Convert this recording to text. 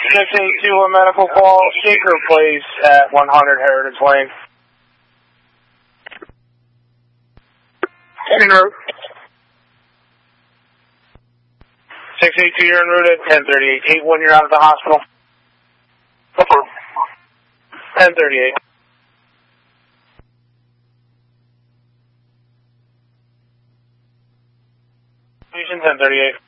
682, a medical call. Shaker Place at 100 Heritage Lane. En route. 682, you're en route at 1038. 81, you're out of the hospital. 1038. Fusion 1038.